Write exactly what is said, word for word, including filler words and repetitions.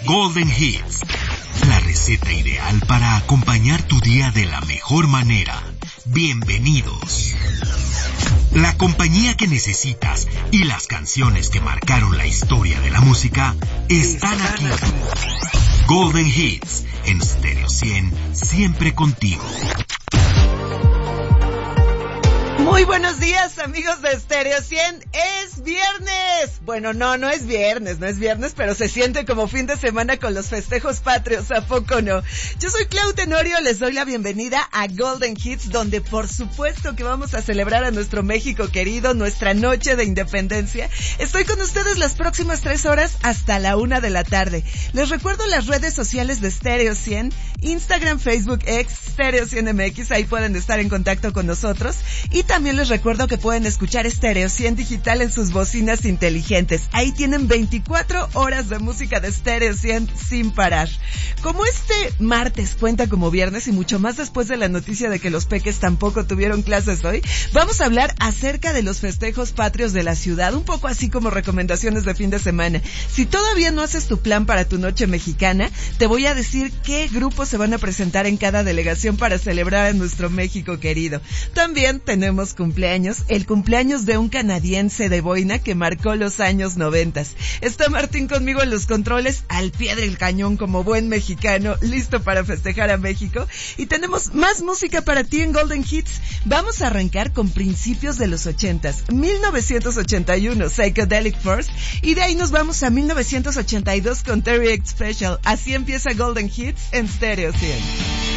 Golden Hits, la receta ideal para acompañar tu día de la mejor manera. Bienvenidos. La compañía que necesitas y las canciones que marcaron la historia de la música están aquí. Golden Hits, en Stereo cien, siempre contigo. Muy buenos días, amigos de Stereo cien. Es viernes. Bueno, no, no es viernes, no es viernes, pero se siente como fin de semana con los festejos patrios, ¿a poco no? Yo soy Clau Tenorio, les doy la bienvenida a Golden Hits, donde por supuesto que vamos a celebrar a nuestro México querido, nuestra noche de independencia. Estoy con ustedes las próximas tres horas hasta la una de la tarde. Les recuerdo las redes sociales de Stereo cien, Instagram, Facebook, X, Stereo cien M X, ahí pueden estar en contacto con nosotros. Y también les recuerdo que pueden escuchar Stereo cien digital en sus bocinas inteligentes. Ahí tienen veinticuatro horas de música de Stereo cien sin parar. Como este martes cuenta como viernes y mucho más después de la noticia de que los peques tampoco tuvieron clases hoy, vamos a hablar acerca de los festejos patrios de la ciudad, un poco así como recomendaciones de fin de semana. Si todavía no haces tu plan para tu noche mexicana, te voy a decir qué grupos se van a presentar en cada delegación para celebrar a nuestro México querido. También tenemos cumpleaños, el cumpleaños de un canadiense de boina que marcó los años noventas. Está Martín conmigo en los controles, al pie del cañón como buen mexicano, listo para festejar a México. Y tenemos más música para ti en Golden Hits. Vamos a arrancar con principios de los ochentas, mil novecientos ochenta y uno, Psychedelic Force, y de ahí nos vamos a mil novecientos ochenta y dos con Terry X Special. Así empieza Golden Hits en Stereo cien.